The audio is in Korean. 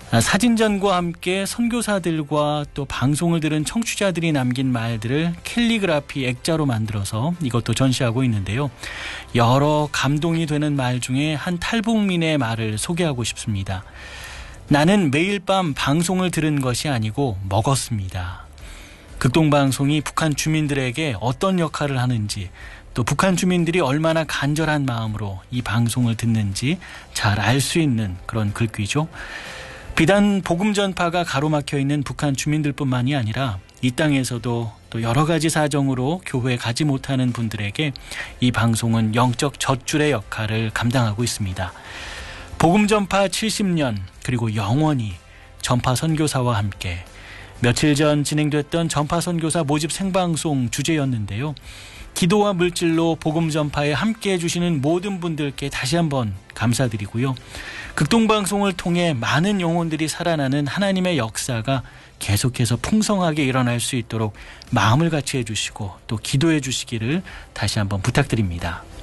사진전과 함께 선교사들과 또 방송을 들은 청취자들이 남긴 말들을 캘리그라피 액자로 만들어서 이것도 전시하고 있는데요. 여러 감동이 되는 말 중에 한 탈북민의 말을 소개하고 싶습니다. 나는 매일 밤 방송을 들은 것이 아니고 먹었습니다. 극동방송이 북한 주민들에게 어떤 역할을 하는지, 또 북한 주민들이 얼마나 간절한 마음으로 이 방송을 듣는지 잘 알 수 있는 그런 글귀죠. 비단 복음 전파가 가로막혀 있는 북한 주민들뿐만이 아니라 이 땅에서도 또 여러 가지 사정으로 교회에 가지 못하는 분들에게 이 방송은 영적 젖줄의 역할을 감당하고 있습니다. 복음 전파 70년 그리고 영원히 전파 선교사와 함께 며칠 전 진행됐던 전파 선교사 모집 생방송 주제였는데요. 기도와 물질로 복음 전파에 함께해 주시는 모든 분들께 다시 한번 감사드리고요. 극동방송을 통해 많은 영혼들이 살아나는 하나님의 역사가 계속해서 풍성하게 일어날 수 있도록 마음을 같이 해주시고 또 기도해 주시기를 다시 한번 부탁드립니다.